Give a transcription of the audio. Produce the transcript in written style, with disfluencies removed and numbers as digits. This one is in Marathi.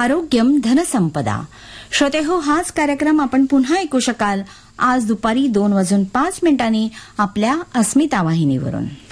आरोग्यम धनसंपदा. श्रोते हो, हाच कार्यक्रम आपण पुन्हा ऐकू शकाल आज दुपारी 2:05 आपल्या अस्मिता वाहिनीवरून.